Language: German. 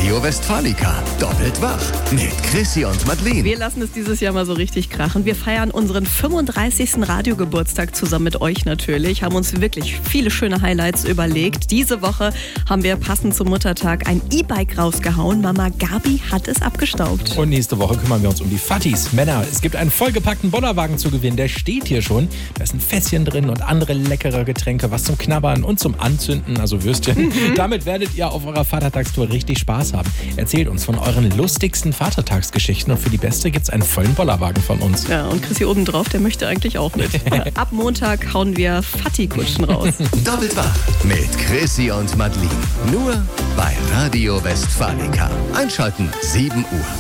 Radio Westfalica. Doppelt wach mit Chrissy und Madeleine. Wir lassen es dieses Jahr mal so richtig krachen. Wir feiern unseren 35. Radiogeburtstag zusammen mit euch natürlich. Haben uns wirklich viele schöne Highlights überlegt. Diese Woche haben wir passend zum Muttertag ein E-Bike rausgehauen. Mama Gabi hat es abgestaubt. Und nächste Woche kümmern wir uns um die Fattis. Männer, es gibt einen vollgepackten Bollerwagen zu gewinnen. Der steht hier schon. Da ist ein Fässchen drin und andere leckere Getränke, was zum Knabbern und zum Anzünden, also Würstchen. Damit werdet ihr auf eurer Vatertagstour richtig Spaß haben. Erzählt uns von euren lustigsten Vatertagsgeschichten und für die beste gibt's einen vollen Bollerwagen von uns. Ja, und Chrissy obendrauf, der möchte eigentlich auch mit. Ab Montag hauen wir Fatti-Kutschen raus. Doppelt wach mit Chrissy und Madeleine. Nur bei Radio Westfalica. Einschalten 7 Uhr.